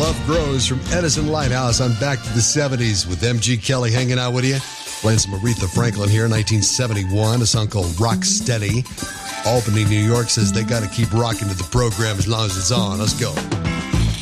Love Grows from Edison Lighthouse on Back to the 70s with MG Kelly hanging out with you. Playing some Aretha Franklin here in 1971, a song called Rock Steady. Albany, New York says they got to keep rocking to the program as long as it's on. Let's go.